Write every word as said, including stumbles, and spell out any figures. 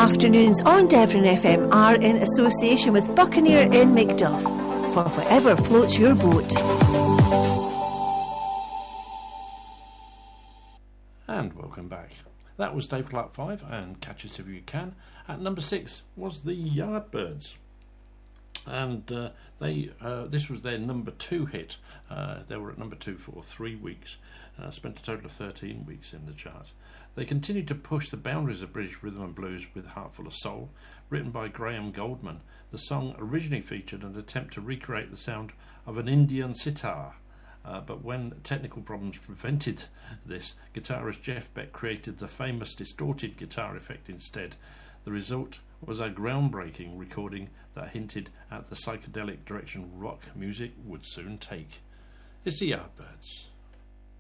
afternoons on Devon F M are in association with Buccaneer in Macduff for whatever floats your boat. And welcome back. That was Dave Clark five and Catch Us If You Can. At number six was the Yardbirds. And uh, they uh, this was their number two hit. Uh, they were at number two for three weeks, uh, spent a total of thirteen weeks in the chart. They continued to push the boundaries of British rhythm and blues with Heart Full of Soul. Written by Graham Goldman, the song originally featured an attempt to recreate the sound of an Indian sitar. Uh, but when technical problems prevented this, guitarist Jeff Beck created the famous distorted guitar effect instead. The result was a groundbreaking recording that hinted at the psychedelic direction rock music would soon take. It's the Yardbirds.